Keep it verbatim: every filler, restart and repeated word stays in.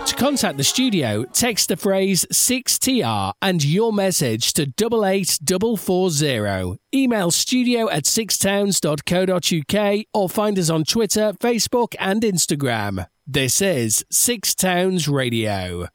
To contact the studio, text the phrase six T R and your message to double eight double four zero. Email studio at sixtowns dot co dot uk or find us on Twitter, Facebook and Instagram. This is Six Towns Radio.